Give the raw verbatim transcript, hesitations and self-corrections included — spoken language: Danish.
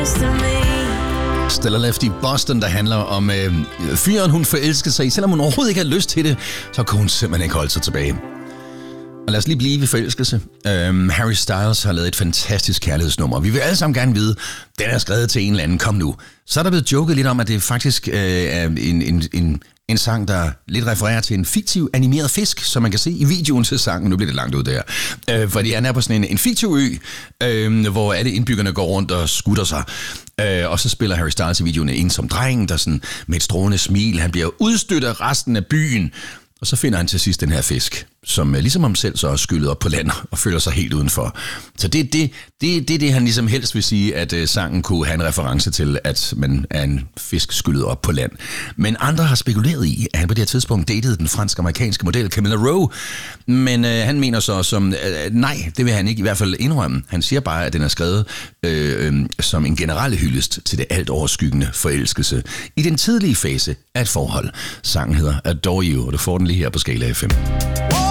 Stella Left i Boston, der handler om øh, fyren, hun forelsker sig i. Selvom hun overhovedet ikke har lyst til det, så kan hun simpelthen ikke holde sig tilbage. Og lad os lige blive ved forelskelse. Øhm, Harry Styles har lavet et fantastisk kærlighedsnummer. Vi vil alle sammen gerne vide, den er skrevet til en eller anden. Kom nu. Så er der blevet joket lidt om, at det faktisk øh, er en, en, en, en sang, der lidt refererer til en fiktiv animeret fisk, som man kan se i videoen til sangen. Nu bliver det langt ud der. Øh, fordi han er på sådan en, en fiktiv ø, øh, hvor alle indbyggerne går rundt og skutter sig. Øh, og så spiller Harry Styles i videoen en som dreng, der sådan med et strålende smil. Han bliver udstødt af resten af byen. Og så finder han til sidst den her fisk, som ligesom ham selv så er skyllet op på land og føler sig helt udenfor. Så det er det, det, det, det, han ligesom helst vil sige, at uh, sangen kunne have en reference til, at man er en fisk skyllet op på land. Men andre har spekuleret i, at han på det her tidspunkt datede den fransk-amerikanske model Camilla Rowe. Men uh, han mener så som, uh, nej, det vil han ikke i hvert fald indrømme. Han siger bare, at den er skrevet uh, uh, som en generelle hyldest til det alt overskyggende forelskelse i den tidlige fase af et forhold. Sangen hedder Adore You, og du får den lige her på Skala F M.